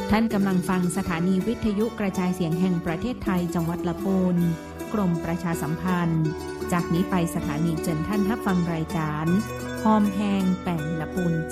ท่านกำลังฟังสถานีวิทยุกระจายเสียงแห่งประเทศไทยจังหวัดละปูนกรมประชาสัมพันธ์จากนี้ไปสถานีเจิญท่านรับฟังรายการหอมแหงแป่งละปูน